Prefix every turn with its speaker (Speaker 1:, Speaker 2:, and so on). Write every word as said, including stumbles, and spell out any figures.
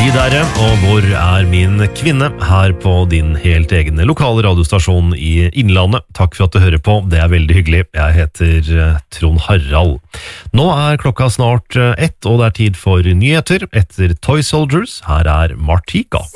Speaker 1: De der, og hvor er min kvinne her på din helt egne lokale radiostasjon i Innlandet. Takk for at du hører på, det er veldig hyggelig. Jeg heter Trond Harald. Nå er klokka snart ett, og det er tid for nyheter etter Toy Soldiers. Her er Martika.